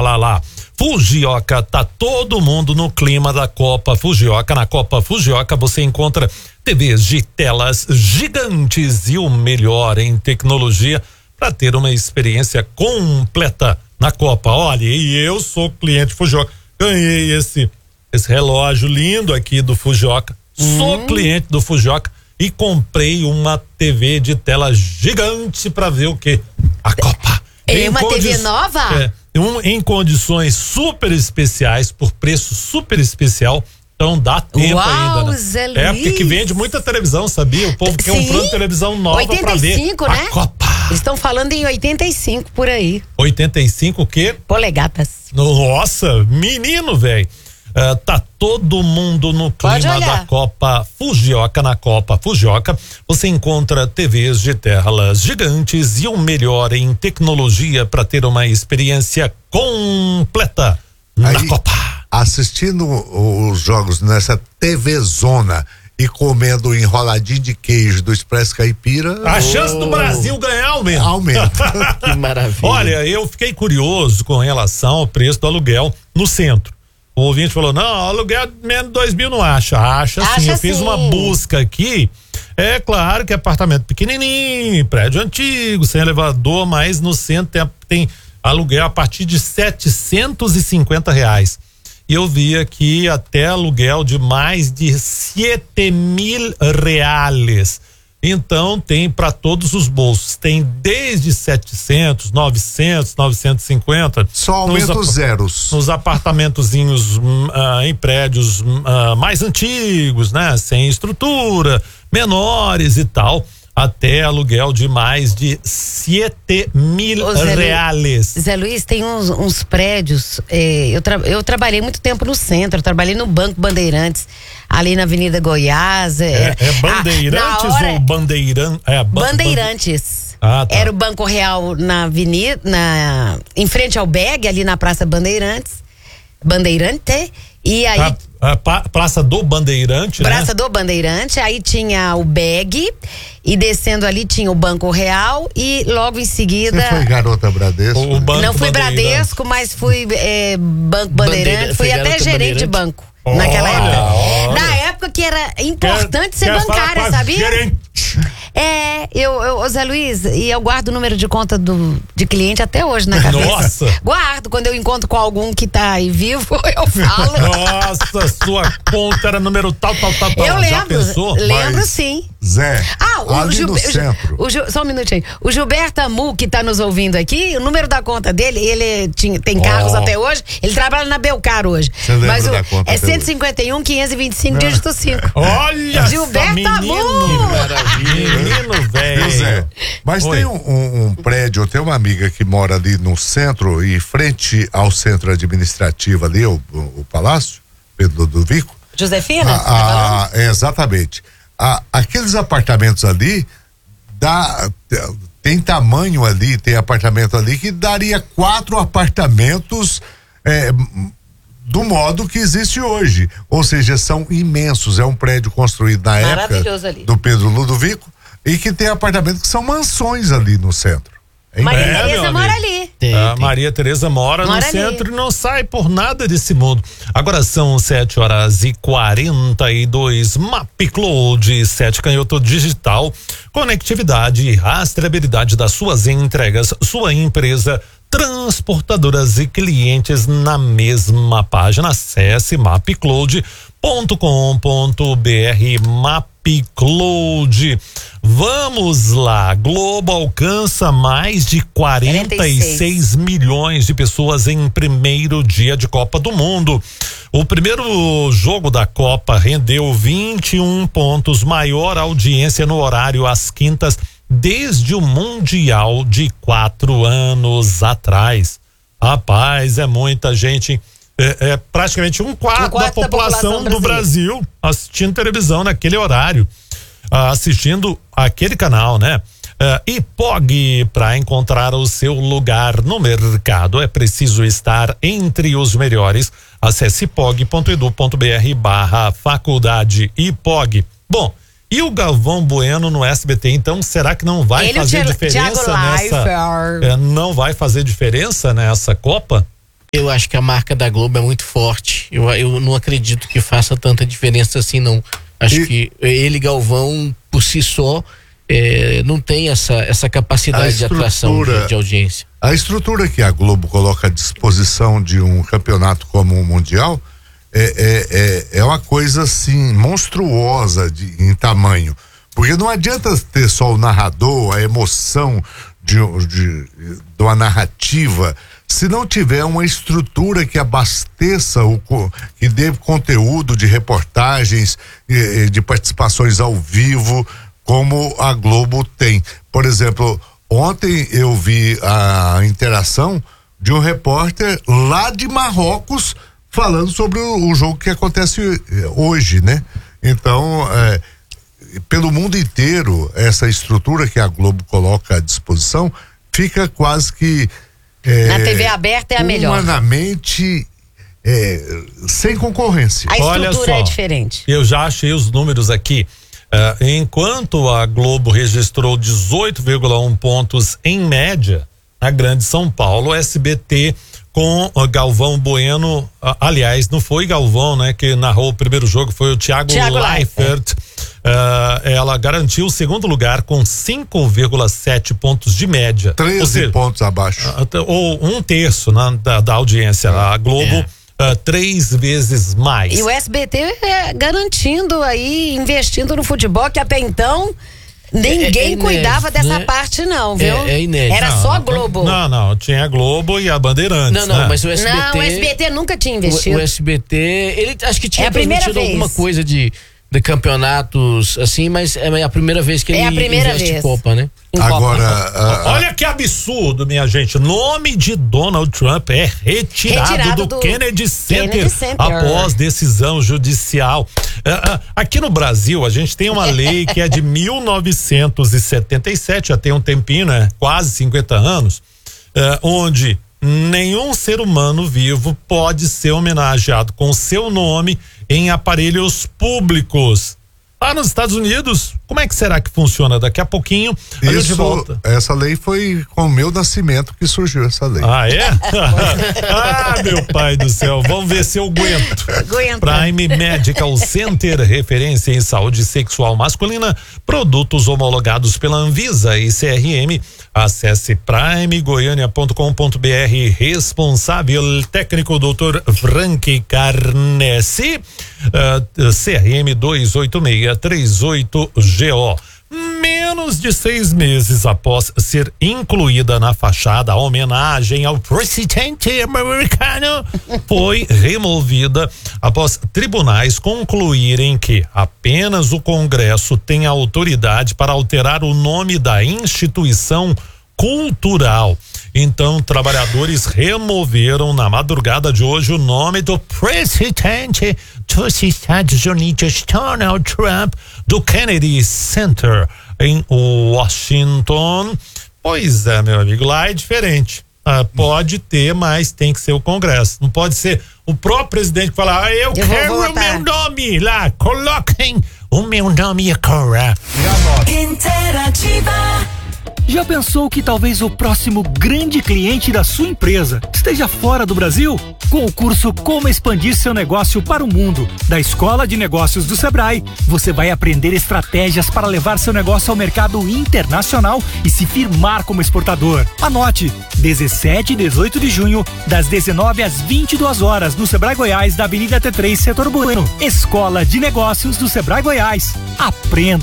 lá. Fujioka, tá todo mundo no clima da Copa Fujioka. Na Copa Fujioka você encontra TVs de telas gigantes e o melhor em tecnologia para ter uma experiência completa na Copa. Olha, e eu sou cliente Fujioka, ganhei esse relógio lindo aqui do Fujioka, sou cliente do Fujioka e comprei uma TV de tela gigante para ver o quê? A Copa. Uma TV nova? Em condições super especiais, por preço super especial. Então dá tempo ainda, né? Zé Luiz. É porque vende muita televisão, sabia? O povo comprando televisão nova pra ver 85, né? a Copa. Eles estão falando em 85 por aí. 85 o quê? Polegadas. Nossa, menino, velho. Tá todo mundo no clima da Copa Fujioka. Na Copa Fujioka você encontra TVs de telas gigantes e o melhor em tecnologia para ter uma experiência completa na Copa. Assistindo os jogos nessa TV Zona e comendo enroladinho de queijo do Expresso Caipira, a chance do Brasil ganhar aumenta. Que maravilha. Olha, eu fiquei curioso com relação ao preço do aluguel no centro. O ouvinte falou, não, aluguel menos 2.000 não acha. Acha sim, eu fiz uma busca aqui. É claro que é apartamento pequenininho, prédio antigo, sem elevador, mas no centro tem aluguel a partir de R$750. E eu vi aqui até aluguel de mais de R$7.000. Então tem para todos os bolsos, tem desde 700, 900, 950. Só aumenta os zeros. Nos apartamentozinhos em prédios mais antigos, né? Sem estrutura, menores e tal. Até aluguel de mais de R$7.000. Zé Luiz, tem uns prédios. Eu trabalhei muito tempo no centro, eu trabalhei no Banco Bandeirantes, ali na Avenida Goiás. Bandeirantes ou Bandeirantes? Bandeirantes. Tá. Era o Banco Real na avenida, em frente ao BEG, ali na Praça Bandeirantes. Bandeirante. E aí. Praça do Bandeirante, Praça do Bandeirante, aí tinha o BEG e descendo ali tinha o Banco Real e logo em seguida... Você foi garota Bradesco? Não fui Bradesco, mas fui Banco Bandeirante, fui até gerente de banco naquela época. Na época que era importante ser bancária, sabia? Gerente. Zé Luiz, e eu guardo o número de conta de cliente até hoje na cabeça. Nossa! Guardo, quando eu encontro com algum que tá aí vivo, eu falo. Nossa, sua conta era número tal. Eu lembro, já pensou? lembro sim. Zé, ali no centro. Só um minutinho. O Gilberto Amu, que tá nos ouvindo aqui, o número da conta dele, ele tem carros até hoje, ele trabalha na Belcar hoje. Você lembra da conta? É 151 525 dígito 5. Olha, Gilberto Amu! Menino, velho. Zé, mas tem um prédio, tem uma amiga que mora ali no centro e frente ao centro administrativo ali, o Palácio Pedro Ludovico. Josefina? Exatamente. Aqueles apartamentos ali tem tamanho ali, tem apartamento ali que daria 4 apartamentos do modo que existe hoje. Ou seja, são imensos. É um prédio construído na época do Pedro Ludovico e que tem apartamentos que são mansões ali no centro. Maria Tereza mora ali. Maria Tereza mora no centro e não sai por nada desse mundo. Agora são 7h42. MapCloud, 7 canhoto digital, conectividade e rastreabilidade das suas entregas, sua empresa, transportadoras e clientes na mesma página. Acesse mapcloud.com.br. MapCloud. Vamos lá, Globo alcança mais de 46 milhões de pessoas em primeiro dia de Copa do Mundo. O primeiro jogo da Copa rendeu 21 pontos, maior audiência no horário às quintas desde o Mundial de 4 anos atrás. Rapaz, é muita gente. É praticamente um quarto da população do Brasil assistindo televisão naquele horário, assistindo aquele canal, né? IPOG, para encontrar o seu lugar no mercado, é preciso estar entre os melhores. Acesse ipog.edu.br/faculdade IPOG. Bom, e o Galvão Bueno no SBT, então, será que não vai fazer diferença nessa? Não vai fazer diferença nessa Copa? Eu acho que a marca da Globo é muito forte. Eu não acredito que faça tanta diferença assim, não. Acho que ele, Galvão, por si só, não tem essa capacidade de atração de audiência. A estrutura que a Globo coloca à disposição de um campeonato como o Mundial é uma coisa assim monstruosa em tamanho, porque não adianta ter só o narrador, a emoção de uma narrativa, se não tiver uma estrutura que abasteça, que dê conteúdo de reportagens, de participações ao vivo, como a Globo tem. Por exemplo, ontem eu vi a interação de um repórter lá de Marrocos falando sobre o jogo que acontece hoje, né? Então, pelo mundo inteiro, essa estrutura que a Globo coloca à disposição fica quase que na TV aberta é a melhor. Humanamente, sem concorrência. A estrutura é diferente. Eu já achei os números aqui. Enquanto a Globo registrou 18,1 pontos em média, na Grande São Paulo, o SBT com o Galvão Bueno, aliás, não foi Galvão, né, que narrou o primeiro jogo, foi o Thiago Leifert. Ela garantiu o segundo lugar com 5,7 pontos de média. 13 pontos abaixo. Ou 1/3 da audiência. A Globo 3 vezes mais. E o SBT garantindo aí, investindo no futebol, que até então ninguém cuidava dessa parte, não, viu? Inédito. Era só a Globo. Não, tinha a Globo e a Bandeirantes. Não, mas o SBT. Não, o SBT nunca tinha investido. O SBT, ele acho que tinha transmitido alguma coisa de campeonatos assim, mas é a primeira vez que ele investe em Copa, né? Agora, olha que absurdo, minha gente. Nome de Donald Trump é retirado do Kennedy Center após decisão judicial. Aqui no Brasil, a gente tem uma lei que é de 1977, já tem um tempinho, né? Quase 50 anos, onde nenhum ser humano vivo pode ser homenageado com seu nome em aparelhos públicos. Lá nos Estados Unidos, como é que será que funciona? Daqui a pouquinho a gente volta. Essa lei foi com o meu nascimento que surgiu essa lei. Ah, é? Meu pai do céu, vamos ver se eu aguento. Prime Medical Center, referência em saúde sexual masculina, produtos homologados pela Anvisa e CRM. Acesse primegoiania.com.br. Responsável técnico Dr. Frank Carnesi, CRM 28638GO. Menos de 6 meses após ser incluída na fachada, a homenagem ao presidente americano foi removida após tribunais concluírem que apenas o Congresso tem autoridade para alterar o nome da instituição cultural. Então, trabalhadores removeram na madrugada de hoje o nome do presidente dos Estados Unidos, Donald Trump, do Kennedy Center em Washington. Pois é, meu amigo, lá é diferente. Pode ter, mas tem que ser o Congresso. Não pode ser o próprio presidente que fala, eu quero o meu nome lá, coloquem o meu nome agora. Interativa. Já pensou que talvez o próximo grande cliente da sua empresa esteja fora do Brasil? Com o curso Como Expandir Seu Negócio para o Mundo, da Escola de Negócios do Sebrae, você vai aprender estratégias para levar seu negócio ao mercado internacional e se firmar como exportador. Anote, 17 e 18 de junho, das 19 às 22 horas, no Sebrae Goiás, da Avenida T3, Setor Bueno. Escola de Negócios do Sebrae Goiás. Aprenda.